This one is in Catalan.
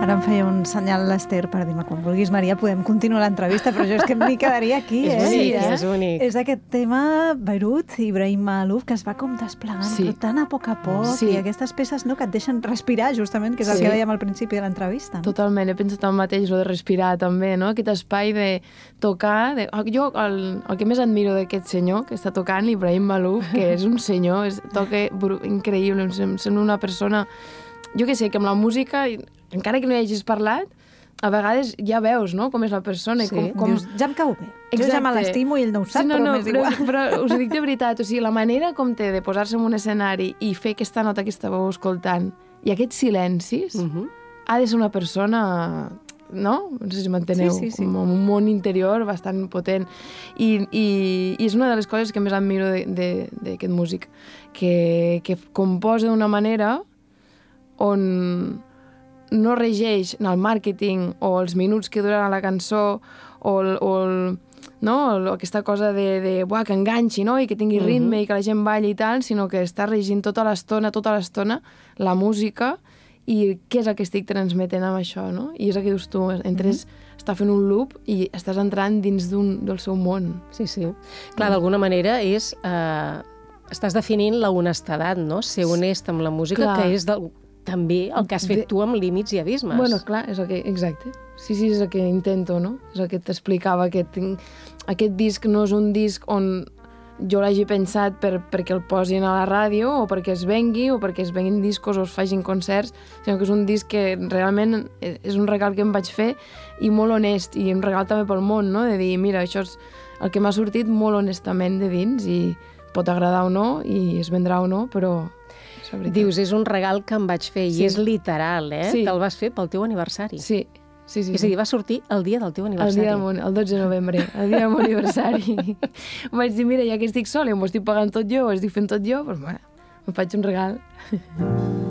Ara em feia un senyal l'Ester per dir-me quan vulguis, Maria, podem continuar l'entrevista, però jo és que m'hi quedaria aquí, És bonic. És aquest tema, Beirut, Ibrahim Maalouf, que es va com desplegant, però tan a poc, i aquestes peces que et deixen respirar, justament, que és el que dèiem al principi de l'entrevista. Totalment, he pensat el mateix, el de respirar també, no? Aquest espai de tocar... Jo el que més admiro d'aquest senyor que està tocant, l'Ibrahim Maalouf, que és un senyor, toca increïble, em sembla una persona... Jo què sé, que amb la música, encara que no hi hagis parlat, a vegades ja veus, no?, com és la persona. Sí, dius, ja em cau bé. Jo ja me l'estimo i ell no ho sap, però m'és igual. Però us ho dic de veritat, o sigui, la manera com té de posar-se en un escenari i fer aquesta nota que estàveu escoltant i aquests silencis, ha de ser una persona... no? No sé si m'enteneu, com un món interior bastant potent. I és una de les coses que més admiro d'aquest músic, que composa d'una manera on no regeix el màrqueting o els minuts que duren a la cançó o aquesta cosa de que enganxi, no?, i que tingui ritme i que la gent balli i tal, sinó que està regint tota l'estona la música i què és el que estic transmetent amb això, no? I és el que dius tu, entres, està fent un loop i estàs entrant dins del seu món. Sí. Clar, d'alguna manera és... estàs definint la honestedat, no? Ser honest amb la música, que és també el que has fet tu amb Límits i Abismes. Bueno, clar, és el que... Exacte. Sí, és el que intento, no? És el que t'explicava. Aquest disc no és un disc on jo l'hagi pensat perquè el posin a la ràdio o perquè es vengui o perquè es venguin discos o es facin concerts, sinó que és un disc que realment és un regal que em vaig fer i molt honest, i un regal també pel món, no?, de dir, mira, això és el que m'ha sortit molt honestament de dins i pot agradar o no i es vendrà o no, però... Dius, és un regal que em vaig fer, i és literal, Sí. Te'l vas fer pel teu aniversari. Sí. És a dir, va sortir el dia del teu aniversari. El 12 de novembre, el dia del meu aniversari. Vaig dir, mira, ja que estic sola i m'ho estic pagant tot jo, ho estic fent tot jo, doncs, em faig un regal.